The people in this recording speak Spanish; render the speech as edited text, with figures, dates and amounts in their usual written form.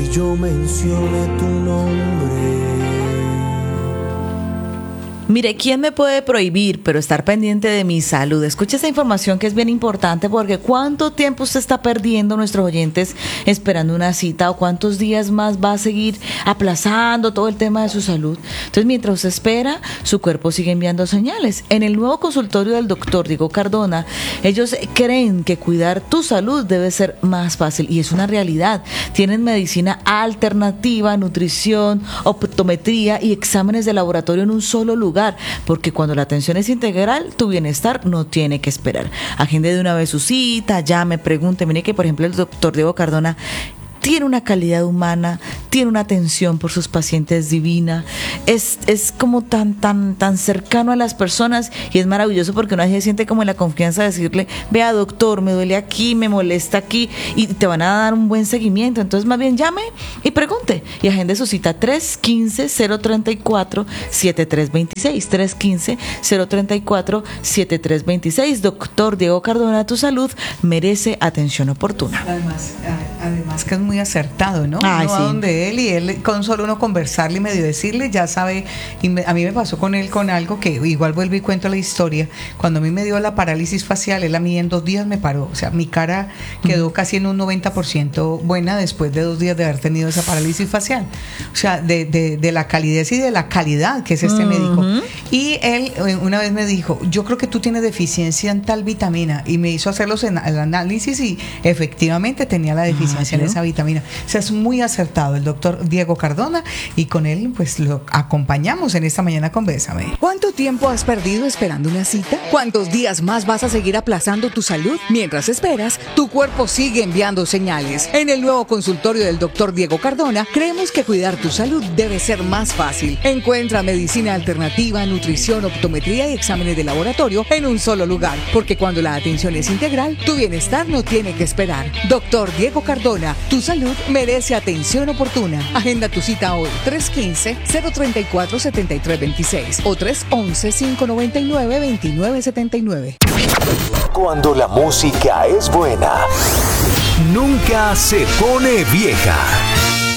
yo mencione tu nombre. Mire, ¿quién me puede prohibir, pero estar pendiente de mi salud? Escucha esta información que es bien importante, porque ¿cuánto tiempo usted está perdiendo, nuestros oyentes, esperando una cita? ¿O cuántos días más va a seguir aplazando todo el tema de su salud? Entonces, mientras usted espera, su cuerpo sigue enviando señales. En el nuevo consultorio del doctor Diego Cardona, ellos creen que cuidar tu salud debe ser más fácil, y es una realidad. Tienen medicina alternativa, nutrición, optometría y exámenes de laboratorio en un solo lugar, porque cuando la atención es integral, tu bienestar no tiene que esperar. Agende de una vez su cita, llame, pregunte. Mire que, por ejemplo, el doctor Diego Cardona tiene una calidad humana, tiene una atención por sus pacientes divina, es como tan cercano a las personas, y es maravilloso porque uno se siente como en la confianza de decirle: vea, doctor, me duele aquí, me molesta aquí, y te van a dar un buen seguimiento. Entonces, más bien llame y pregunte y agende su cita 315-034-7326, 315-034-7326. Doctor Diego Cardona, tu salud merece atención oportuna. Además que es muy acertado, ¿no? Ay, uno sí. va donde él, y él, con solo uno conversarle y medio decirle, ya sabe. A mí me pasó con él con algo que igual vuelvo y cuento la historia. Cuando a mí me dio la parálisis facial, él a mí en 2 días me paró. O sea, mi cara quedó casi en un 90% buena después de 2 días de haber tenido esa parálisis facial. O sea, de la calidez y de la calidad que es este médico. Y él una vez me dijo: yo creo que tú tienes deficiencia en tal vitamina, y me hizo hacer el análisis, y efectivamente tenía la deficiencia en esa vitamina. O sea, es muy acertado el doctor Diego Cardona, y con él pues lo acompañamos en esta mañana con Bésame. ¿Cuánto tiempo has perdido esperando una cita? ¿Cuántos días más vas a seguir aplazando tu salud? Mientras esperas, tu cuerpo sigue enviando señales. En el nuevo consultorio del doctor Diego Cardona, creemos que cuidar tu salud debe ser más fácil. Encuentra medicina alternativa, nutrición, optometría y exámenes de laboratorio en un solo lugar, porque cuando la atención es integral, tu bienestar no tiene que esperar. Doctor Diego Cardona, tu salud merece atención oportuna. Agenda tu cita hoy, 315-034-7326 o 311-599-2979. Cuando la música es buena, nunca se pone vieja.